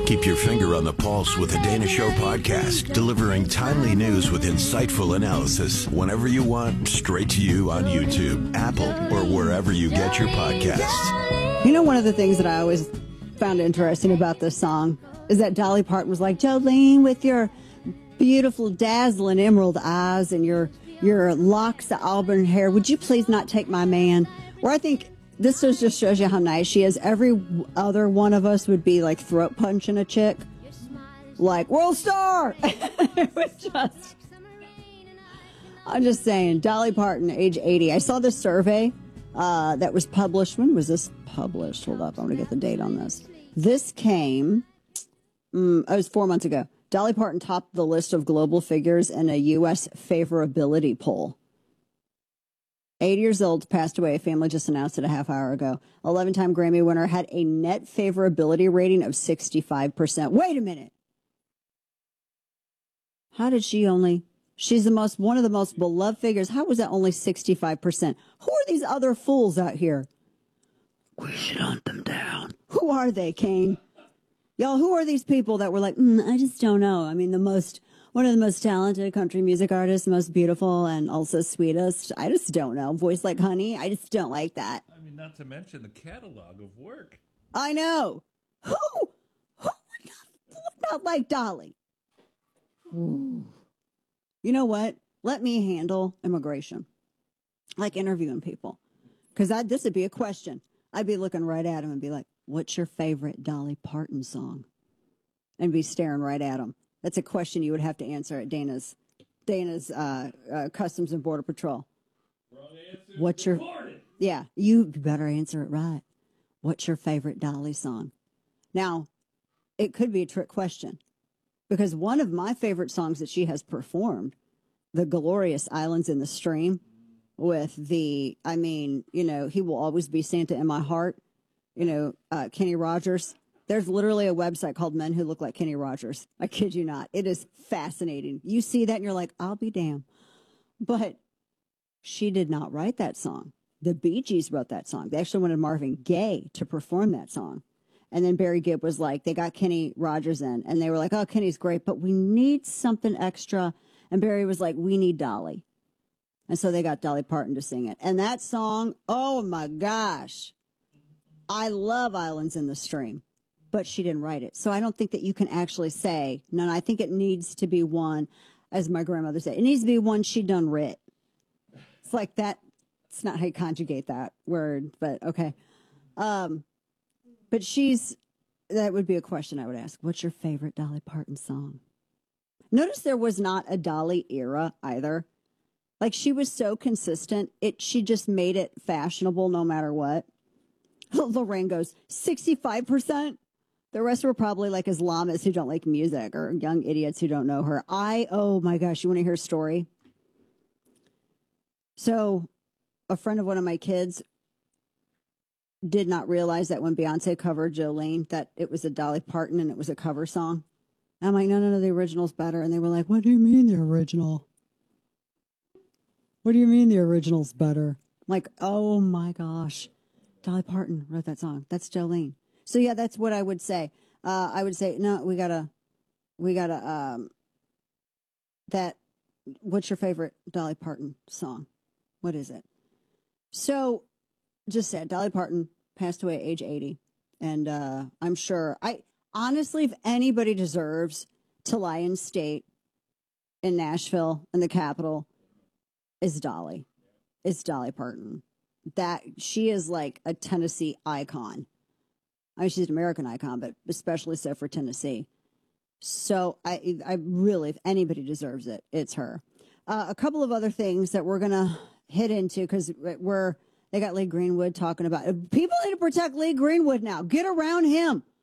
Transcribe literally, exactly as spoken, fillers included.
Keep your finger on the pulse with the Dana Show podcast, delivering timely news with insightful analysis whenever you want, straight to you on YouTube, Apple, or wherever you get your podcasts. You know, one of the things that I always found interesting about this song is that Dolly Parton was like, Jolene, with your beautiful, dazzling emerald eyes and your your locks of auburn hair, would you please not take my man? Where I think this just shows you how nice she is. Every other one of us would be like throat punching a chick, like world star. It was just, I'm just saying, Dolly Parton, age eighty. I saw this survey uh, that was published. When was this published? Hold up, I want to get the date on this. This came, um, it was four months ago. Dolly Parton topped the list of global figures in a U S favorability poll. eighty years old, passed away. Family just announced it a half hour ago. eleven-time Grammy winner had a net favorability rating of sixty-five percent. Wait a minute. How did she only... She's the most one of the most beloved figures. How was that only sixty-five percent? Who are these other fools out here? We should hunt them down. Who are they, Kane? Y'all, who are these people that were like, mm, I just don't know. I mean, the most... One of the most talented country music artists, most beautiful and also sweetest. I just don't know. Voice like honey. I just don't like that. I mean, not to mention the catalog of work. I know. Who? Who would not, would not like Dolly? Ooh. You know what? Let me handle immigration. Like interviewing people. Because this would be a question. I'd be looking right at him and be like, what's your favorite Dolly Parton song? And be staring right at him. That's a question you would have to answer at Dana's Dana's uh, uh, Customs and Border Patrol. What's your reported. Yeah, you better answer it right. What's your favorite Dolly song? Now, it could be a trick question because one of my favorite songs that she has performed, the glorious Islands in the Stream, with the, I mean, you know, He Will Always Be Santa in My Heart, you know, uh, Kenny Rogers. There's literally a website called Men Who Look Like Kenny Rogers. I kid you not. It is fascinating. You see that and you're like, I'll be damned. But she did not write that song. The Bee Gees wrote that song. They actually wanted Marvin Gaye to perform that song. And then Barry Gibb was like, they got Kenny Rogers in. And they were like, oh, Kenny's great, but we need something extra. And Barry was like, we need Dolly. And so they got Dolly Parton to sing it. And that song, oh my gosh. I love Islands in the Stream. But she didn't write it. So I don't think that you can actually say, no, no, I think it needs to be one, as my grandmother said, it needs to be one she done writ. It's like that. It's not how you conjugate that word, but okay. Um, but she's, that would be a question I would ask. What's your favorite Dolly Parton song? Notice there was not a Dolly era either. Like she was so consistent. It, she just made it fashionable no matter what. Lorraine goes, sixty-five percent? The rest were probably like Islamists who don't like music or young idiots who don't know her. I, oh my gosh, you want to hear a story? So a friend of one of my kids did not realize that when Beyonce covered Jolene, that it was a Dolly Parton and it was a cover song. And I'm like, no, no, no, the original's better. And they were like, what do you mean the original? What do you mean the original's better? I'm like, oh my gosh, Dolly Parton wrote that song. That's Jolene. So, yeah, that's what I would say. Uh, I would say, no, we got to, we got to, um, that, what's your favorite Dolly Parton song? What is it? So, just said, Dolly Parton passed away at age eighty. And uh, I'm sure, I honestly, if anybody deserves to lie in state in Nashville, in the Capitol, is Dolly. It's Dolly Parton. That, she is like a Tennessee icon. I mean, she's an American icon, but especially so for Tennessee. So I, I really, if anybody deserves it, it's her. Uh, a couple of other things that we're going to hit into because we're, they got Lee Greenwood talking about, people need to protect Lee Greenwood now. Get around him.